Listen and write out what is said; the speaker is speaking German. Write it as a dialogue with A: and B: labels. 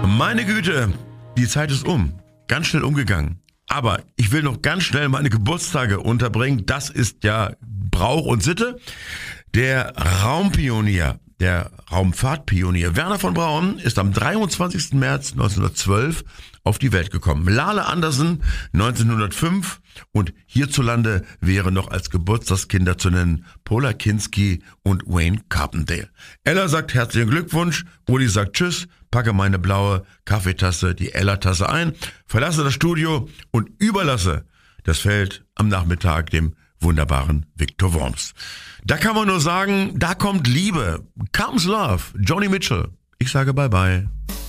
A: Meine Güte, die Zeit ist um. Ganz schnell umgegangen. Aber ich will noch ganz schnell meine Geburtstage unterbringen. Das ist ja Brauch und Sitte. Der Raumpionier, der Raumfahrtpionier Wernher von Braun ist am 23. März 1912 auf die Welt gekommen. Lale Andersen 1905 und hierzulande wäre noch als Geburtstagskinder zu nennen Paula Kinski und Wayne Carpendale. Ella sagt herzlichen Glückwunsch, Uli sagt Tschüss, packe meine blaue Kaffeetasse, die Ella-Tasse ein, verlasse das Studio und überlasse das Feld am Nachmittag dem wunderbaren Viktor Worms. Da kann man nur sagen, da kommt Liebe. Comes Love. Joni Mitchell. Ich sage bye bye.